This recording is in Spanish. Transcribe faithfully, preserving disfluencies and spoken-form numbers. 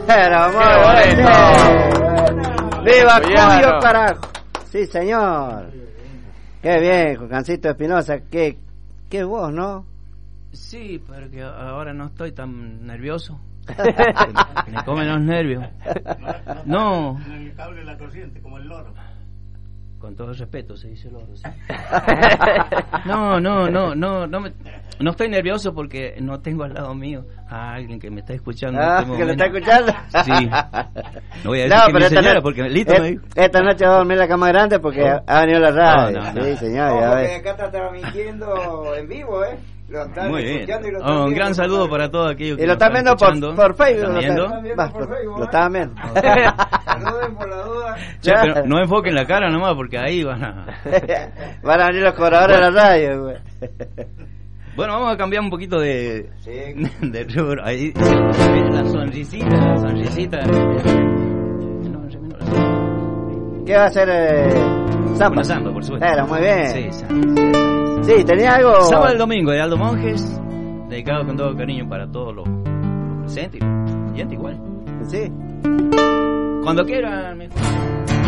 Pero muy bonito. ¡Viva Cuyo, carajo! Sí, señor. Qué bien, Juancito Espinosa. Qué, qué voz, ¿no? Sí, porque ahora no estoy tan nervioso. Me comen los nervios. No. En el cable de la corriente, como el loro. Con todo respeto se dice loro, sí. No, no, no, no, no, me, no estoy nervioso porque no tengo al lado mío a alguien que me está escuchando. Ah, en este que lo está escuchando. Sí. No voy a decir No, que pero mi esta, señora, no, porque Lito es, me dijo. esta noche va a dormir en la cama grande porque Oh. ha venido la radio. No, no, sí, no. señor. Ojo, Ya que ves. acá está transmitiendo en vivo, ¿eh? Lo están Muy bien. escuchando y lo Oh, están un viendo. gran saludo para todos aquellos que Y lo nos están viendo por, escuchando. por Facebook. ¿Están Lo viendo? están viendo Va, por lo- Facebook, Lo ¿eh? estaban viendo. Saluden por la duda. Che, pero no enfoquen la cara nomás porque ahí van a... Van a venir los cobradores de la radio, güey. Bueno, vamos a cambiar un poquito de, Sí. de rubro. Ahí se ve la sonrisita, la sonrisita. No, no, no, ¿Qué va a hacer eh, Zamba? Una samba, por supuesto. Era, muy bien. Sí, samba. Sí, tenía algo. Sábado del domingo de Aldo Monjes, dedicado con todo cariño para todos los presentes y los oyentes igual. Sí. Cuando quieran, mi-